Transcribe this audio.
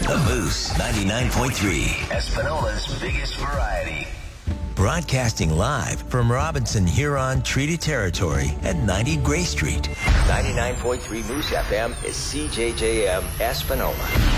The Moose 99.3. Espanola's biggest variety. Broadcasting live from Robinson Huron Treaty Territory at 90 Gray Street. 99.3 Moose FM is CJJM Espanola.